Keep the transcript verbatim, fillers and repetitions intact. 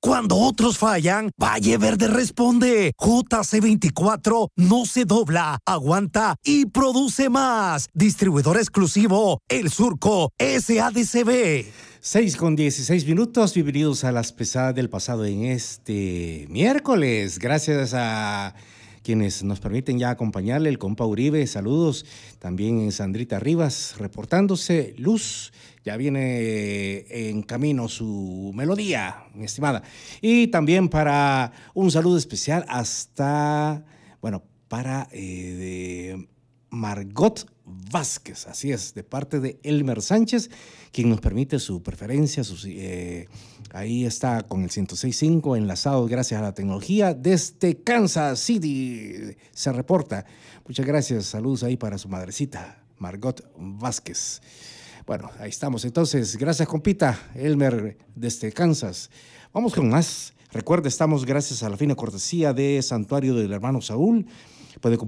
Cuando otros fallan, Valle Verde responde. J C veinticuatro no se dobla, aguanta y produce más. Distribuidor exclusivo, El Surco S A D C B. seis con dieciséis minutos, bienvenidos a las pesadas del pasado en este miércoles. Gracias a quienes nos permiten ya acompañarle, el compa Uribe, saludos. También Sandrita Rivas reportándose. Luz, ya viene en camino su melodía, mi estimada. Y también para un saludo especial hasta, bueno, para eh, de Margot Vázquez, así es, de parte de Elmer Sánchez, quien nos permite su preferencia, sus, eh, ahí está con el ciento seis punto cinco enlazado gracias a la tecnología desde Kansas City, se reporta. Muchas gracias, saludos ahí para su madrecita, Margot Vázquez. Bueno, ahí estamos entonces, gracias compita, Elmer desde Kansas. Vamos con más. Recuerde, estamos gracias a la fina cortesía de Santuario del Hermano Saúl. Puede